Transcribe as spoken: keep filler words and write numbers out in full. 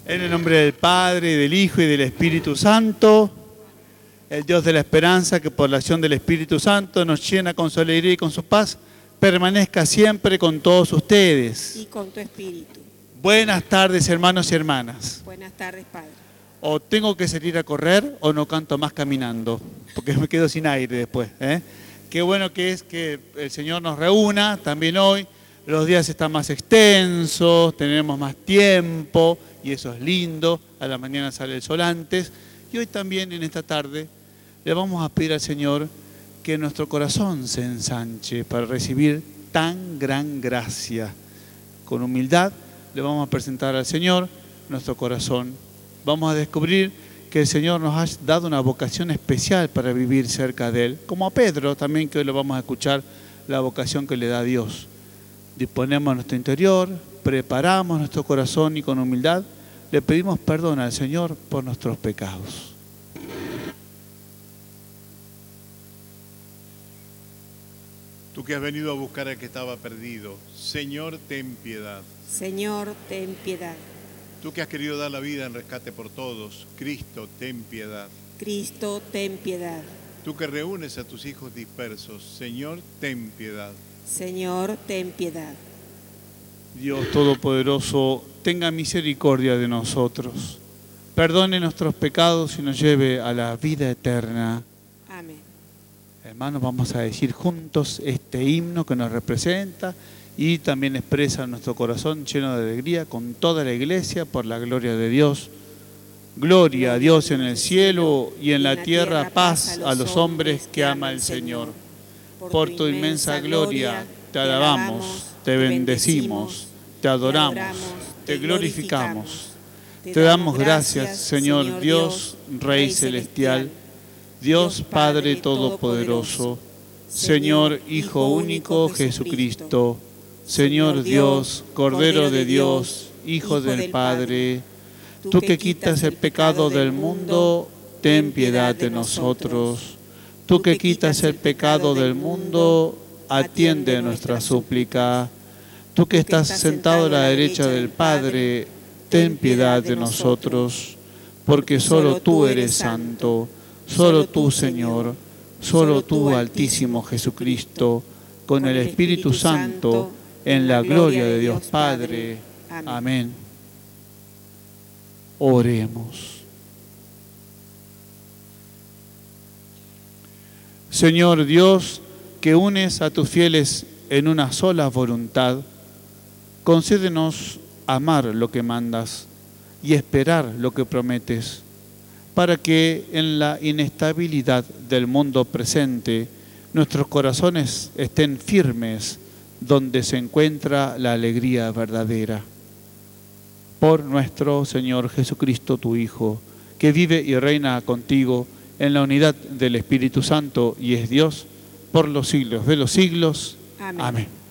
En el nombre del Padre, del Hijo y del Espíritu Santo, el Dios de la esperanza, que por la acción del Espíritu Santo nos llena con su alegría y con su paz, permanezca siempre con todos ustedes. Y con tu espíritu. Buenas tardes, hermanos y hermanas. Buenas tardes, Padre. O tengo que salir a correr o no canto más caminando, porque me quedo sin aire después, ¿eh? Qué bueno que es que el Señor nos reúna también hoy. Los días están más extensos, tenemos más tiempo y eso es lindo. A la mañana sale el sol antes. Y hoy también en esta tarde le vamos a pedir al Señor que nuestro corazón se ensanche para recibir tan gran gracia. Con humildad le vamos a presentar al Señor nuestro corazón. Vamos a descubrir que el Señor nos ha dado una vocación especial para vivir cerca de Él. Como a Pedro también, que hoy lo vamos a escuchar, la vocación que le da Dios. Disponemos nuestro interior, preparamos nuestro corazón y con humildad le pedimos perdón al Señor por nuestros pecados. Tú que has venido a buscar al que estaba perdido, Señor, ten piedad. Señor, ten piedad. Tú que has querido dar la vida en rescate por todos, Cristo, ten piedad. Cristo, ten piedad. Tú que reúnes a tus hijos dispersos, Señor, ten piedad. Señor, ten piedad. Dios Todopoderoso, tenga misericordia de nosotros. Perdone nuestros pecados y nos lleve a la vida eterna. Amén. Hermanos, vamos a decir juntos este himno que nos representa y también expresa nuestro corazón lleno de alegría con toda la iglesia por la gloria de Dios. Gloria a Dios en el cielo y en la tierra paz a los hombres que ama el Señor. Por tu inmensa gloria te alabamos, te bendecimos, te adoramos, te glorificamos. Te damos gracias, Señor Dios, Rey celestial, Dios Padre Todopoderoso, Señor Hijo único Jesucristo, Señor Dios, Cordero de Dios, Hijo del Padre, tú que quitas el pecado del mundo, ten piedad de nosotros. Tú que quitas el pecado del mundo, atiende nuestra súplica. Tú que estás sentado a la derecha del Padre, ten piedad de nosotros, porque solo tú eres santo, solo tú, Señor, solo tú, Altísimo Jesucristo, con el Espíritu Santo, en la gloria de Dios Padre. Amén. Oremos. Señor Dios, que unes a tus fieles en una sola voluntad, concédenos amar lo que mandas y esperar lo que prometes, para que en la inestabilidad del mundo presente nuestros corazones estén firmes donde se encuentra la alegría verdadera. Por nuestro Señor Jesucristo, tu Hijo, que vive y reina contigo en la unidad del Espíritu Santo y es Dios por los siglos de los siglos. Amén. Amén.